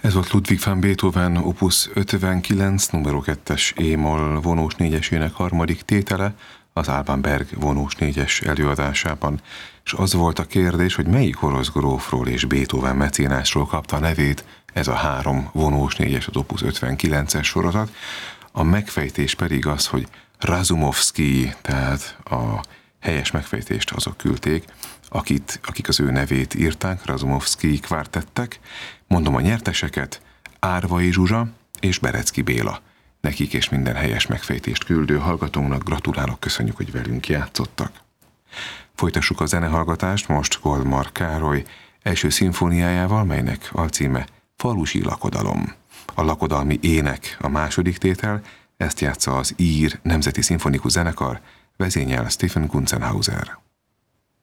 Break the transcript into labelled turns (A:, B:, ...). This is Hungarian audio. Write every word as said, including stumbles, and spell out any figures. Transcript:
A: Ez volt Ludwig van Beethoven opus ötvenkilenc, numero kettes e-moll vonós négyesének harmadik tétele, az Alban Berg vonós négyes előadásában, és az volt a kérdés, hogy melyik orosz grófról és Beethoven mecénásról kapta a nevét ez a három vonós négyes, az opus ötvenkilences sorozat. A megfejtés pedig az, hogy Razumovsky, tehát a helyes megfejtést azok küldték, akit, akik az ő nevét írták, Razumovsky kvártettek. Mondom a nyerteseket: Árvai Zsuzsa és Berecki Béla. Nekik és minden helyes megfejtést küldő hallgatónknak gratulálok, köszönjük, hogy velünk játszottak. Folytassuk a zenehallgatást most Goldmar Károly első szimfóniájával, melynek alcíme Falusi lakodalom. A lakodalmi ének a második tétel, ezt játsza az Ír Nemzeti Szimfonikus Zenekar, vezényel Stephen Kunzenhauser.